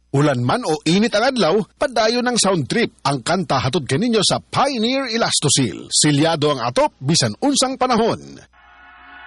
Ulan man o init ang adlaw, padayon ng sound trip. Ang kanta hatod kaninyo sa Pioneer Elastosil. Silyado ang atop, bisan unsang panahon.